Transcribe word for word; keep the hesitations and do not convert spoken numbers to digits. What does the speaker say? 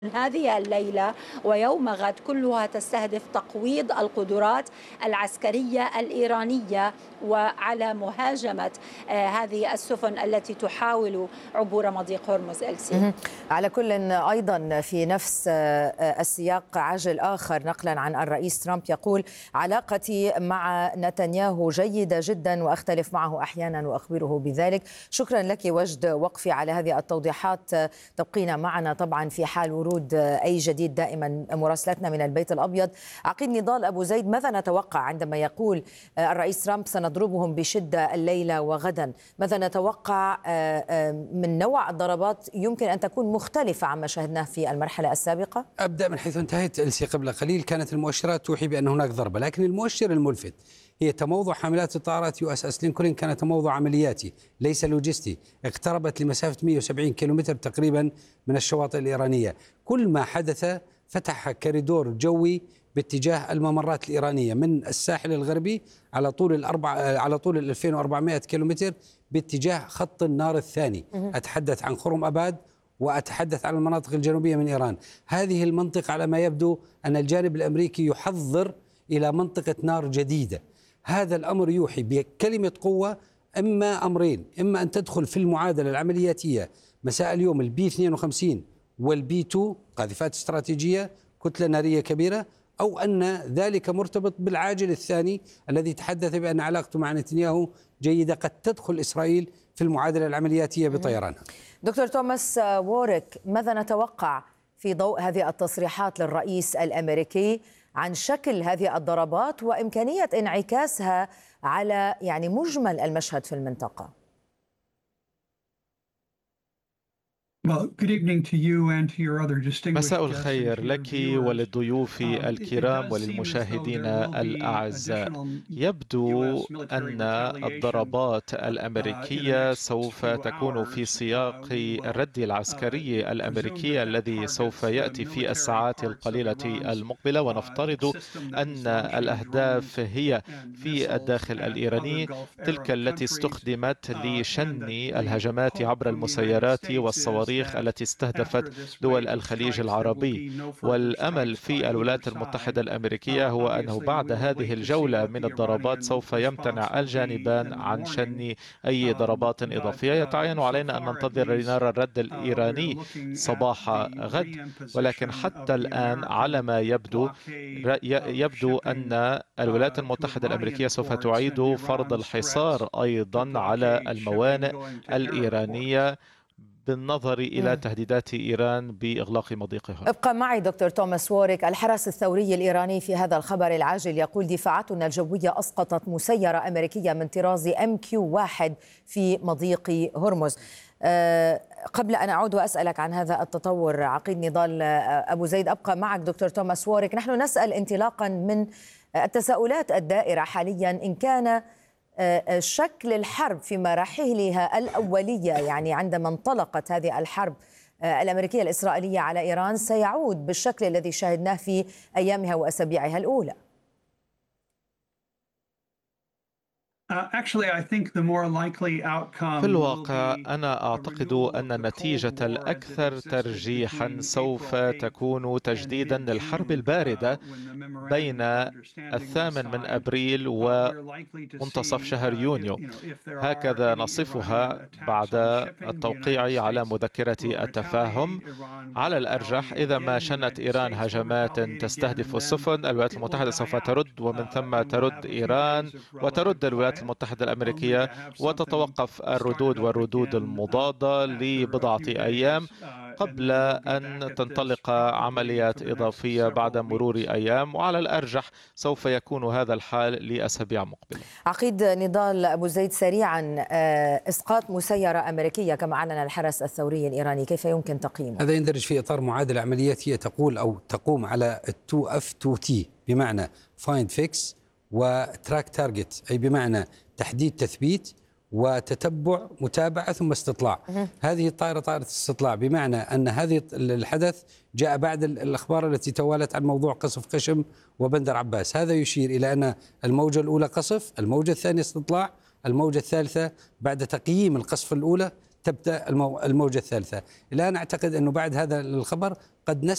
هذه الليلة ويوم غد كلها تستهدف تقويض القدرات العسكرية الإيرانية وعلى مهاجمة آه هذه السفن التي تحاول عبور مضيق هرمز. ألسي على كل أيضا في نفس السياق عاجل آخر نقلا عن الرئيس ترامب يقول: علاقتي مع نتنياهو جيدة جدا وأختلف معه أحيانا وأخبره بذلك. شكرا لك وجد وقفي على هذه التوضيحات. تبقينا معنا طبعا في حال ورود أي جديد، دائما مراسلتنا من البيت الأبيض. عقيد نضال أبو زيد، ماذا نتوقع عندما يقول الرئيس ترامب سنضربهم بشدة الليلة وغدا؟ ماذا نتوقع من نوع الضربات؟ يمكن أن تكون مختلفة عما شاهدناه في المرحلة السابقة. أبدأ من حيث انتهت ألسي قبل قليل. كانت المؤشرات توحي بأن هناك ضربة، لكن المؤشر الملفت هي تموضع حاملات الطائرات يو اس اس لينكولن. كان تموضع عملياتي ليس لوجستي، اقتربت لمسافة مئة وسبعين كيلومتر تقريبا من الشواطئ الإيرانية. كل ما حدث فتح كوريدور جوي باتجاه الممرات الإيرانية من الساحل الغربي على طول الأربع على طول ألفين وأربعمئة كيلومتر باتجاه خط النار الثاني. أتحدث عن خرم أباد وأتحدث عن المناطق الجنوبية من إيران. هذه المنطقة على ما يبدو أن الجانب الأمريكي يحضر إلى منطقة نار جديدة. هذا الأمر يوحي بكلمة قوة. إما أمرين: إما أن تدخل في المعادلة العملياتية مساء اليوم البي اثنين وخمسين والبي اثنين قاذفات استراتيجية كتلة نارية كبيرة، أو أن ذلك مرتبط بالعاجل الثاني الذي تحدث بأن علاقته مع نتنياهو جيدة، قد تدخل إسرائيل في المعادلة العملياتية بطيرانها. دكتور توماس ووريك، ماذا نتوقع في ضوء هذه التصريحات للرئيس الأمريكي عن شكل هذه الضربات وإمكانية انعكاسها على يعني مجمل المشهد في المنطقة؟ مساء الخير لك وللضيوف الكرام وللمشاهدين الأعزاء. يبدو أن الضربات الأمريكية سوف تكون في سياق الرد العسكري الأمريكي الذي سوف يأتي في الساعات القليلة المقبلة، ونفترض أن الأهداف هي في الداخل الإيراني، تلك التي استخدمت لشن الهجمات عبر المسيرات والصواريخ التي استهدفت دول الخليج العربي. والأمل في الولايات المتحدة الأمريكية هو أنه بعد هذه الجولة من الضربات سوف يمتنع الجانبان عن شن أي ضربات إضافية. يتعين علينا أن ننتظر لنرى الرد الإيراني صباح غد، ولكن حتى الآن على ما يبدو يبدو أن الولايات المتحدة الأمريكية سوف تعيد فرض الحصار أيضا على الموانئ الإيرانية بالنظر إلى تهديدات إيران بإغلاق مضيق هرمز. ابقى معي دكتور توماس ووريك. الحرس الثوري الإيراني في هذا الخبر العاجل يقول: دفاعاتنا الجوية أسقطت مسيرة أمريكية من طراز إم كيو واحد في مضيق هرمز. أه قبل أن أعود وأسألك عن هذا التطور، عقيد نضال أبو زيد، أبقى معك دكتور توماس ووريك. نحن نسأل انطلاقا من التساؤلات الدائرة حاليا إن كان شكل الحرب في مراحلها الأولية، يعني عندما انطلقت هذه الحرب الأمريكية الإسرائيلية على إيران، سيعود بالشكل الذي شاهدناه في أيامها وأسابيعها الأولى. في الواقع أنا أعتقد أن النتيجة الأكثر ترجيحا سوف تكون تجديدا للحرب الباردة بين الثامن من أبريل ومنتصف شهر يونيو، هكذا نصفها بعد التوقيع على مذكرة التفاهم. على الأرجح إذا ما شنت إيران هجمات تستهدف السفن، الولايات المتحدة سوف ترد، ومن ثم ترد إيران وترد الولايات المتحدة الأمريكية، وتتوقف الردود والردود المضادة لبضعة أيام قبل أن تنطلق عمليات إضافية بعد مرور أيام، وعلى الأرجح سوف يكون هذا الحال لأسابيع مقبلة. عقيد نضال أبو زيد، سريعا، إسقاط مسيرة أمريكية كما أعلن الحرس الثوري الإيراني، كيف يمكن تقييمه؟ هذا يندرج في إطار معادلة عملياتية تقول أو تقوم على تو اف تو تي، بمعنى فايند فيكس وتراك تارجت، أي بمعنى تحديد تثبيت وتتبع متابعة ثم استطلاع. هذه الطائرة طائرة استطلاع، بمعنى أن هذه الحدث جاء بعد الأخبار التي توالت عن موضوع قصف قشم وبندر عباس. هذا يشير إلى أن الموجة الأولى قصف، الموجة الثانية استطلاع، الموجة الثالثة بعد تقييم القصف الأولى تبدأ الموجة الثالثة. الآن أعتقد أنه بعد هذا الخبر قد نس